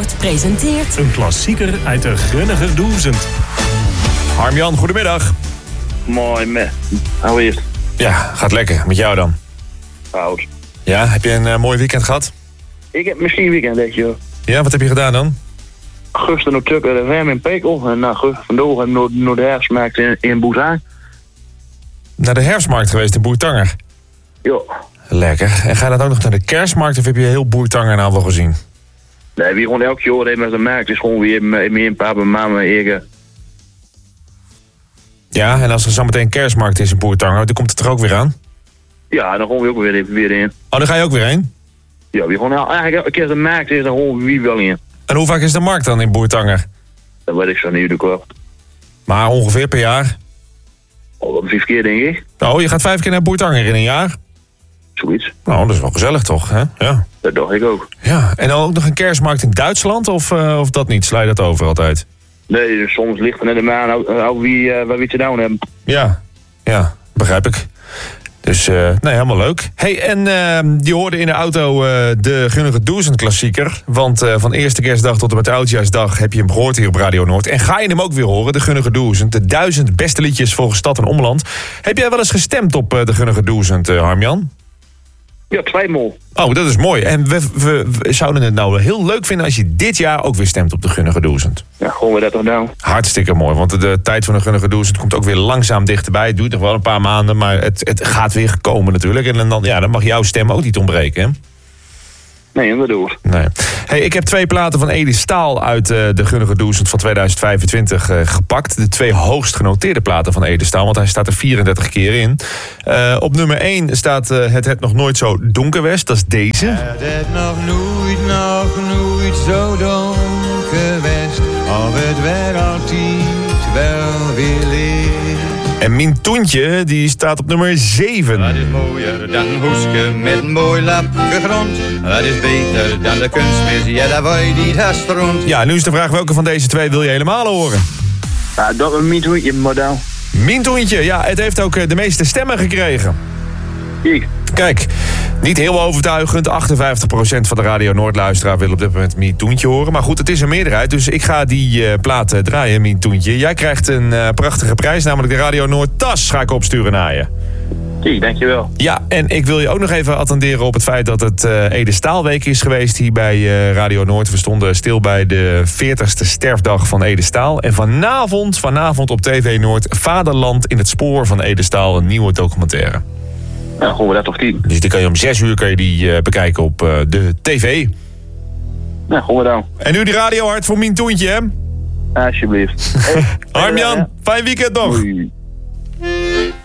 Noord presenteert... Een klassieker uit de Grunniger Duizend. Harm-Jan, goedemiddag. Mooi, hoe is het? Ja, gaat lekker. Met jou dan? Oud. Ja, heb je een mooi weekend gehad? Ik heb misschien weekend, weet je. Ja, wat heb je gedaan dan? Gisteren nog tukken de Wem in Pekel. En vandaag en naar de herfstmarkt in Boezaan. Naar de herfstmarkt geweest in Boertanger. Ja. Lekker. En ga je dan ook nog naar de kerstmarkt of heb je heel Boertanger nou wel gezien? Nee, wie gewoon elk jaar met de markt is gewoon weer meer papa, mama, ik. Ja, en als er zo meteen kerstmarkt is in Boertanger, dan komt het er ook weer aan? Ja, dan gaan we ook weer in. Oh, daar ga je ook weer heen? Ja, wie gewoon eigenlijk elke keer de markt is, dan gewoon wie wel in. En hoe vaak is de markt dan in Boertanger? Dat weet ik zo niet, de Maar ongeveer per jaar? Oh, 5 keer denk ik. Oh, je gaat 5 keer naar Boertanger in een jaar? Zoiets. Nou, dat is wel gezellig toch, hè? Ja. Dat dacht ik ook. Ja, en dan ook nog een kerstmarkt in Duitsland of dat niet? Sla je dat over altijd? Nee, dus soms ligt er net een maan waar wie te down hebben. Ja, begrijp ik. Dus, nee, helemaal leuk. Hey, en je hoorde in de auto de Grunniger Duizend klassieker. Want van eerste kerstdag tot en met Oudjaarsdag heb je hem gehoord hier op Radio Noord. En ga je hem ook weer horen, de Grunniger Duizend. De 1000 beste liedjes volgens stad en omland. Heb jij wel eens gestemd op de Grunniger Duizend, Harm-Jan? Ja, 2 mol. Oh, dat is mooi. En we zouden het nou wel heel leuk vinden als je dit jaar ook weer stemt op de Grunniger Duizend. Ja, gewoon we dat toch nou. Hartstikke mooi, want de tijd van de Grunniger Duizend komt ook weer langzaam dichterbij. Het duurt nog wel een paar maanden, maar het gaat weer komen natuurlijk. En dan mag jouw stem ook niet ontbreken, hè? Nee, inderdaad. Nee. Hey, ik heb 2 platen van Edi Staal uit de Grunniger Duizend van 2025 gepakt. De 2 hoogst genoteerde platen van Edi Staal, want hij staat er 34 keer in. Op nummer 1 staat het nog nooit zo donker was, dat is deze. Het nog nooit zo donker was, of het werd altijd wel weer licht. En Mien Toentje, die staat op nummer 7. Wat is mooier dan een hoeske met een mooi lapje grond? Wat is beter dan de kunstmis, ja daar word je niet haast rond. Ja, nu is de vraag, welke van deze 2 wil je helemaal horen? Ja, dat een mitoetje model. Mien Toentje, ja, het heeft ook de meeste stemmen gekregen. Kijk, niet heel overtuigend. 58% van de Radio Noord-luisteraar wil op dit moment Mien Toentje horen. Maar goed, het is een meerderheid, dus ik ga die plaat draaien, Mien Toentje. Jij krijgt een prachtige prijs, namelijk de Radio Noord-tas ga ik opsturen naar je. Dankjewel. Ja, en ik wil je ook nog even attenderen op het feit dat het Ede Staalweek is geweest hier bij Radio Noord. We stonden stil bij de 40ste sterfdag van Ede Staal. En vanavond op TV Noord, Vaderland in het spoor van Ede Staal, een nieuwe documentaire. Ja, gewoon we dat toch 10. Dus die kan je om 6 uur bekijken op de tv. Ja, gewoon we dan. En nu die radiohart voor Mien Toentje, hè? Alsjeblieft. Harm-Jan, fijn weekend nog. Doei.